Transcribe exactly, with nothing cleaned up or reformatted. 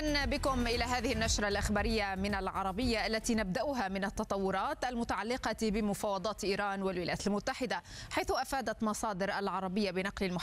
أهلا بكم إلى هذه النشرة الإخبارية من العربية التي نبدأها من التطورات المتعلقة بمفاوضات إيران والولايات المتحدة، حيث أفادت مصادر العربية بنقل